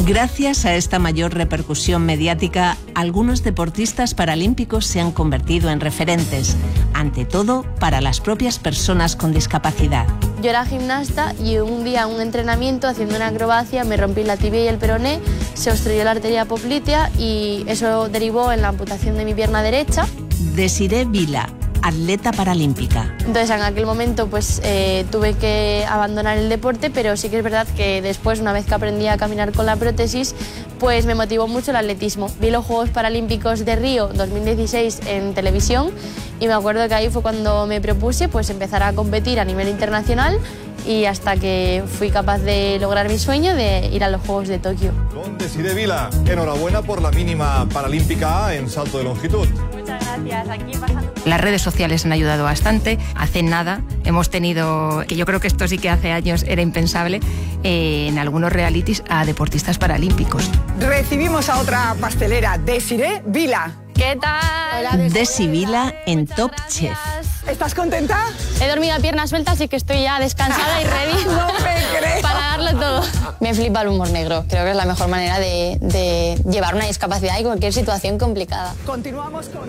Gracias a esta mayor repercusión mediática, algunos deportistas paralímpicos se han convertido en referentes, ante todo para las propias personas con discapacidad. Yo era gimnasta y un día en un entrenamiento, haciendo una acrobacia, me rompí la tibia y el peroné, se obstruyó la arteria poplitea y eso derivó en la amputación de mi pierna derecha. Desiree Vila, atleta paralímpica. Entonces en aquel momento pues tuve que abandonar el deporte, pero sí que es verdad que después, una vez que aprendí a caminar con la prótesis, pues me motivó mucho el atletismo. Vi los Juegos Paralímpicos de Río 2016 en televisión y me acuerdo que ahí fue cuando me propuse pues empezar a competir a nivel internacional y hasta que fui capaz de lograr mi sueño de ir a los Juegos de Tokio. Con Desiree Vila, enhorabuena por la mínima paralímpica A en salto de longitud. Muchas gracias, aquí pasando. Las redes sociales han ayudado bastante. Hace nada hemos tenido, que yo creo que esto sí que hace años era impensable, en algunos realities a deportistas paralímpicos. Recibimos a otra pastelera, Desiree Vila. ¿Qué tal? Hola, Desi Vila en Top Chef. ¿Estás contenta? He dormido a piernas sueltas, así que estoy ya descansada y ready No me creo. para darlo todo. Me flipa el humor negro. Creo que es la mejor manera de llevar una discapacidad y cualquier situación complicada. Continuamos con...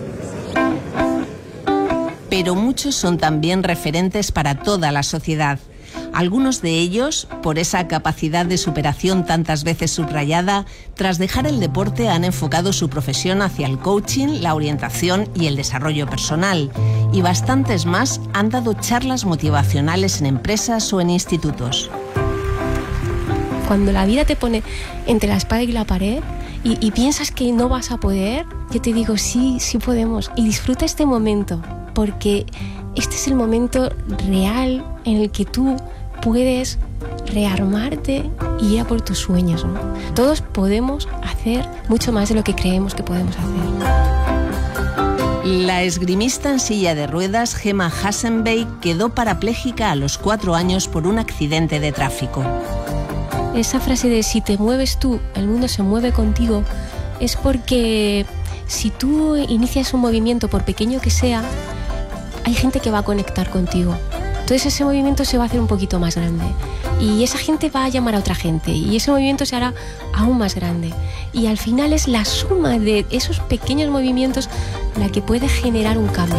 Pero muchos son también referentes para toda la sociedad. Algunos de ellos, por esa capacidad de superación tantas veces subrayada, tras dejar el deporte han enfocado su profesión hacia el coaching, la orientación y el desarrollo personal. Y bastantes más han dado charlas motivacionales en empresas o en institutos. Cuando la vida te pone entre la espada y la pared y piensas que no vas a poder, yo te digo, sí, sí podemos. Y disfruta este momento, porque este es el momento real en el que tú puedes rearmarte y ir a por tus sueños, ¿no? Todos podemos hacer mucho más de lo que creemos que podemos hacer. La esgrimista en silla de ruedas Gemma Hassenbeck quedó parapléjica a los 4 años por un accidente de tráfico. Esa frase de si te mueves tú, el mundo se mueve contigo, es porque si tú inicias un movimiento, por pequeño que sea, hay gente que va a conectar contigo. Entonces ese movimiento se va a hacer un poquito más grande y esa gente va a llamar a otra gente y ese movimiento se hará aún más grande. Y al final es la suma de esos pequeños movimientos la que puede generar un cambio.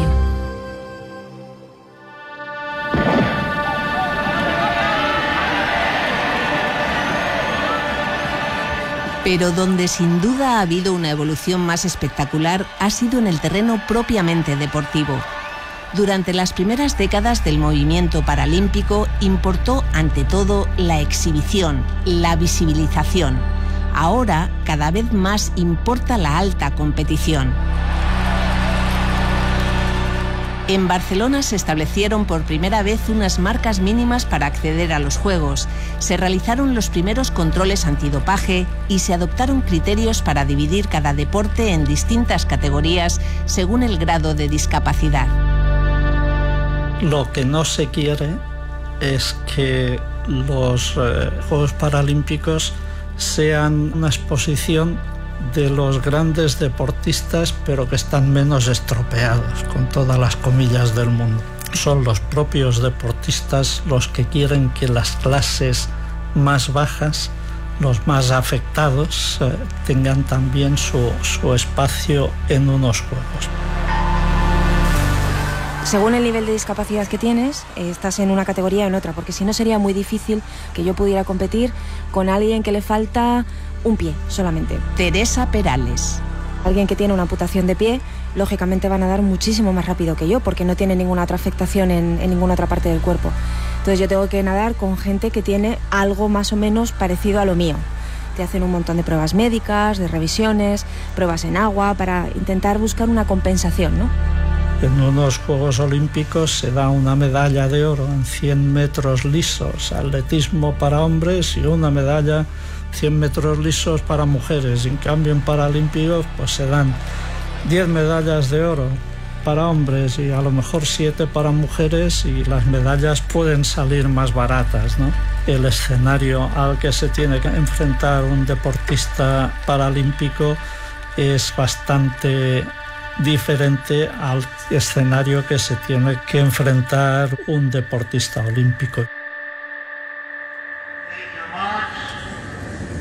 Pero donde sin duda ha habido una evolución más espectacular ha sido en el terreno propiamente deportivo. Durante las primeras décadas del movimiento paralímpico importó ante todo la exhibición, la visibilización. Ahora cada vez más importa la alta competición. En Barcelona se establecieron por primera vez unas marcas mínimas para acceder a los Juegos, se realizaron los primeros controles antidopaje y se adoptaron criterios para dividir cada deporte en distintas categorías según el grado de discapacidad. Lo que no se quiere es que los Juegos Paralímpicos sean una exposición de los grandes deportistas, pero que están menos estropeados, con todas las comillas del mundo. Son los propios deportistas los que quieren que las clases más bajas, los más afectados, tengan también su espacio en unos Juegos. Según el nivel de discapacidad que tienes, estás en una categoría o en otra, porque si no sería muy difícil que yo pudiera competir con alguien que le falta un pie solamente. Teresa Perales. Alguien que tiene una amputación de pie, lógicamente va a nadar muchísimo más rápido que yo, porque no tiene ninguna otra afectación en ninguna otra parte del cuerpo. Entonces yo tengo que nadar con gente que tiene algo más o menos parecido a lo mío. Te hacen un montón de pruebas médicas, de revisiones, pruebas en agua, para intentar buscar una compensación, ¿no? En unos Juegos Olímpicos se da una medalla de oro en 100 metros lisos, atletismo para hombres, y una medalla 100 metros lisos para mujeres. En cambio, en Paralímpicos pues se dan 10 medallas de oro para hombres y a lo mejor 7 para mujeres, y las medallas pueden salir más baratas, ¿no? El escenario al que se tiene que enfrentar un deportista paralímpico es bastante diferente al escenario que se tiene que enfrentar un deportista olímpico.